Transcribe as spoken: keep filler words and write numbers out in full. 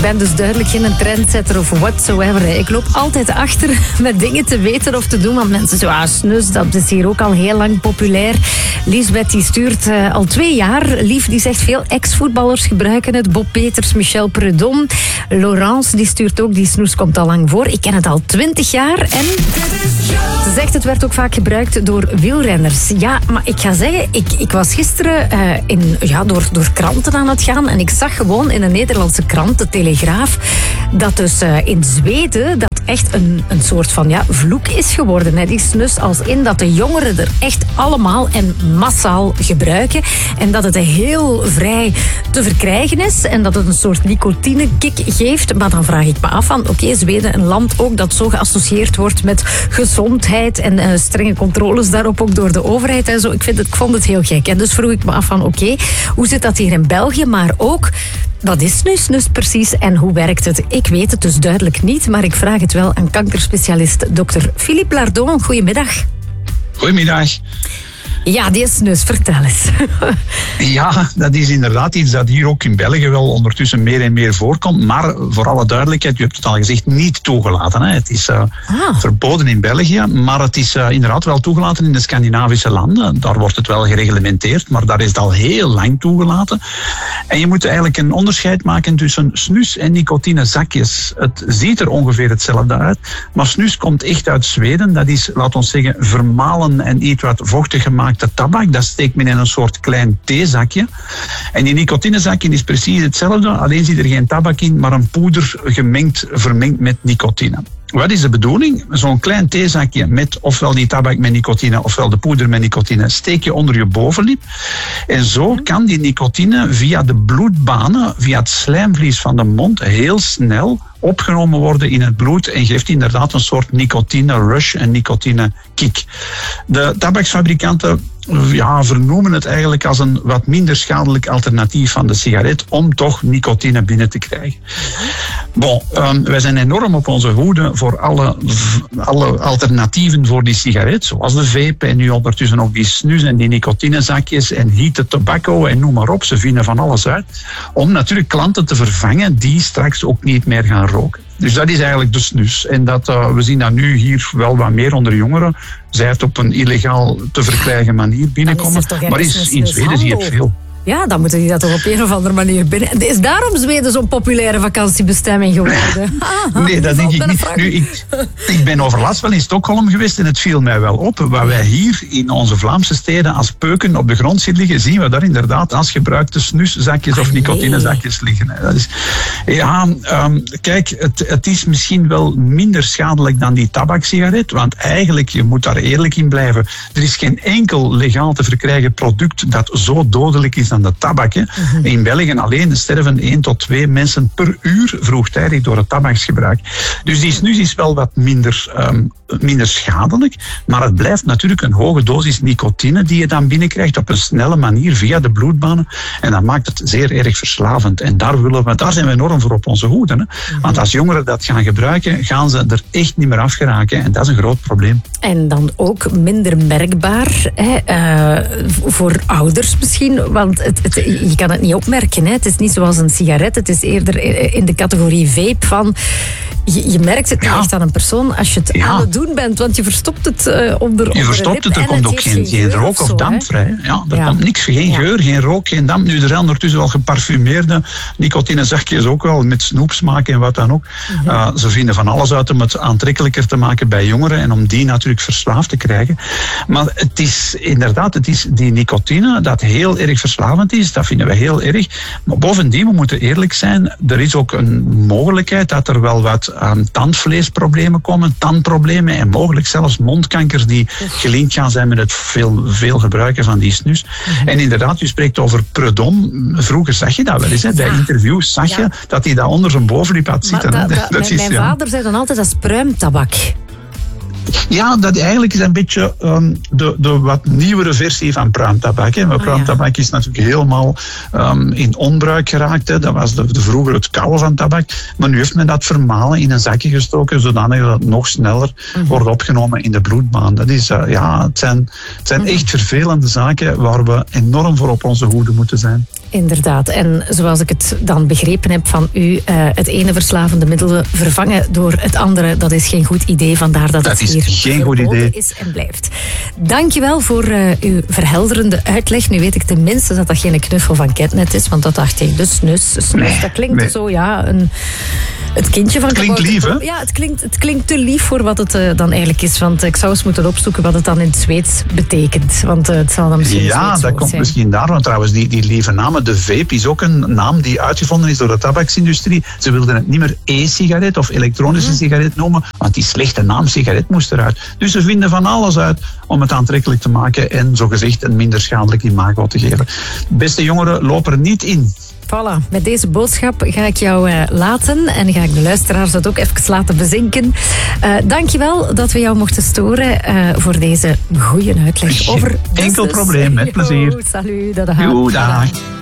ben dus duidelijk geen trendsetter of whatsoever. Ik loop altijd achter met dingen te weten of te doen. Want mensen zo, ah, snus, dat is hier ook al heel lang populair. Lisbeth die stuurt uh, al twee jaar. Lief die zegt veel ex-voetballers gebruiken het. Bob Peters, Michel Prudhomme. Laurence die stuurt ook, die snoes komt al lang voor. Ik ken het al twintig jaar. En ze zegt het werd ook vaak gebruikt door wielrenners. Ja, maar ik ga zeggen, ik, ik was gisteren uh, in, ja, door, door kranten aan het gaan. En ik zag gewoon in een Nederlandse krant, de Telegraaf, dat dus uh, in Zweden dat echt een, een soort van ja, vloek is geworden. Hè, die snus, als in dat de jongeren er echt allemaal en massaal gebruiken. En dat het heel vrij te verkrijgen is. En dat het een soort nicotinekick geeft. Maar dan vraag ik me af van, oké, okay, Zweden, een land ook dat zo geassocieerd wordt met gezondheid en uh, strenge controles daarop ook door de overheid en zo. Ik, vind het, ik vond het heel gek. En dus vroeg ik me af van, oké, okay, hoe zit dat hier in België? Maar ook, wat is nu snus precies en hoe werkt het? Ik weet het dus duidelijk niet, maar ik vraag het wel aan kankerspecialist dokter Philippe Lardon. Goedemiddag. Goedemiddag. Ja, die snus, vertel eens. Ja, dat is inderdaad iets dat hier ook in België wel ondertussen meer en meer voorkomt. Maar voor alle duidelijkheid, u hebt het al gezegd, niet toegelaten. Hè. Het is uh, ah. verboden in België, maar het is uh, inderdaad wel toegelaten in de Scandinavische landen. Daar wordt het wel gereglementeerd, maar daar is het al heel lang toegelaten. En je moet eigenlijk een onderscheid maken tussen snus en nicotinezakjes. Het ziet er ongeveer hetzelfde uit, maar snus komt echt uit Zweden. Dat is, laten we zeggen, vermalen en iets wat vochtig gemaakt. De tabak, dat steekt men in een soort klein theezakje. En die nicotinezakje is precies hetzelfde, alleen zit er geen tabak in, maar een poeder gemengd, vermengd met nicotine. Wat is de bedoeling? Zo'n klein theezakje met ofwel die tabak met nicotine ofwel de poeder met nicotine steek je onder je bovenlip. En zo kan die nicotine via de bloedbanen, via het slijmvlies van de mond, heel snel opgenomen worden in het bloed en geeft inderdaad een soort nicotine rush en nicotine kick. De tabaksfabrikanten ja, vernoemen het eigenlijk als een wat minder schadelijk alternatief van de sigaret om toch nicotine binnen te krijgen. Bon, um, wij zijn enorm op onze hoede voor alle, alle alternatieven voor die sigaret, zoals de vape en nu ondertussen ook die snus en die nicotinezakjes en heated tobacco en noem maar op. Ze vinden van alles uit. Om natuurlijk klanten te vervangen die straks ook niet meer gaan roken. Dus dat is eigenlijk de snus. En dat, uh, we zien dat nu hier wel wat meer onder jongeren. Zij het op een illegaal te verkrijgen manier binnenkomen. Maar is, in Zweden zie je het veel. Ja, dan moeten die dat toch op een of andere manier binnen. Is daarom Zweden zo'n populaire vakantiebestemming geworden? Ah, nee, dat denk ik niet. Nu, ik, ik ben overlast wel in Stockholm geweest en het viel mij wel op. Waar wij hier in onze Vlaamse steden als peuken op de grond zien liggen, zien we daar inderdaad als gebruikte snuszakjes of nicotinezakjes liggen. Dat is, ja, um, kijk, het, het is misschien wel minder schadelijk dan die tabaksigaret, want eigenlijk, je moet daar eerlijk in blijven, er is geen enkel legaal te verkrijgen product dat zo dodelijk is dan de tabak. Hè. Mm-hmm. In België alleen sterven één tot twee mensen per uur vroegtijdig door het tabaksgebruik. Dus die snus is wel wat minder, um, minder schadelijk, maar het blijft natuurlijk een hoge dosis nicotine die je dan binnenkrijgt op een snelle manier via de bloedbanen en dat maakt het zeer erg verslavend. En daar, willen we, daar zijn we enorm voor op onze hoede. Hè. Mm-hmm. Want als jongeren dat gaan gebruiken, gaan ze er echt niet meer afgeraken en dat is een groot probleem. En dan ook minder merkbaar hè, uh, voor ouders misschien, want Het, het, je kan het niet opmerken. Hè. Het is niet zoals een sigaret. Het is eerder in de categorie vape van... Je, je merkt het niet ja. echt aan een persoon als je het ja. aan het doen bent. Want je verstopt het uh, onder, onder Je verstopt het, er komt ook geen, geen rook of, of damp vrij. Ja, er ja. komt niks, geen ja. geur, geen rook, geen damp. Nu, er zijn ondertussen wel geparfumeerde nicotinezakjes ook wel, met snoepsmaak en wat dan ook. Mm-hmm. Uh, ze vinden van alles uit om het aantrekkelijker te maken bij jongeren en om die natuurlijk verslaafd te krijgen. Maar het is inderdaad, het is die nicotine dat heel erg verslavend is. Dat vinden we heel erg. Maar bovendien, we moeten eerlijk zijn, er is ook een mogelijkheid dat er wel wat Um, tandvleesproblemen komen, tandproblemen en mogelijk zelfs mondkankers die gelinkt gaan zijn met het veel, veel gebruiken van die snus. Mm-hmm. En inderdaad, u spreekt over Prudhomme. Vroeger zag je dat wel eens. Hè? Bij ja. interviews zag je ja. dat hij dat onder zijn bovenlip had zitten. Da, da, dat mijn is, mijn ja. vader zei dan altijd, dat is pruimtabak. Ja, dat eigenlijk is een beetje um, de, de wat nieuwere versie van pruimtabak. Hè. Maar oh, pruimtabak ja. is natuurlijk helemaal um, in onbruik geraakt. Hè. Dat was de, de vroeger het kauwen van tabak. Maar nu heeft men dat vermalen in een zakje gestoken, zodanig dat het nog sneller mm-hmm. wordt opgenomen in de bloedbaan. Dat is, uh, ja, het zijn, het zijn mm-hmm. echt vervelende zaken waar we enorm voor op onze hoede moeten zijn. Inderdaad. En zoals ik het dan begrepen heb van u, uh, het ene verslavende middel vervangen door het andere, dat is geen goed idee. Vandaar dat, dat het hier is geen goed idee is en blijft. Dankjewel voor uh, uw verhelderende uitleg. Nu weet ik tenminste dat dat geen knuffel van Ketnet is, want dat dacht ik. Dus snus, snus nee, dat klinkt nee. zo, ja, een... Het kindje van... Klinkt lief, hè? Ja, het klinkt, het klinkt te lief voor wat het uh, dan eigenlijk is. Want ik zou eens moeten opzoeken wat het dan in het Zweeds betekent. Want uh, het zal dan misschien Ja, dat komt zijn. misschien daarom. Trouwens, die, die lieve naam, de vape, is ook een naam die uitgevonden is door de tabaksindustrie. Ze wilden het niet meer e-sigaret of elektronische mm. sigaret noemen, want die slechte naam sigaret moest eruit. Dus ze vinden van alles uit om het aantrekkelijk te maken en zogezegd een minder schadelijk imago te geven. Beste jongeren, loop er niet in. Voilà, met deze boodschap ga ik jou uh, laten en ga ik de luisteraars dat ook even laten bezinken. Uh, dankjewel dat we jou mochten storen uh, voor deze goede uitleg over Enkel business. probleem, met plezier. Yo, salut, dada. Yo, dag.